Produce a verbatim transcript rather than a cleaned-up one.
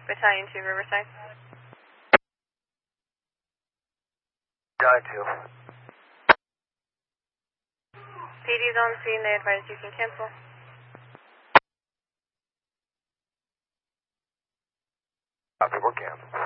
Battalion two, Riverside. Battalion two. P D's on scene, they advise you can cancel. Copy, we'll cancel.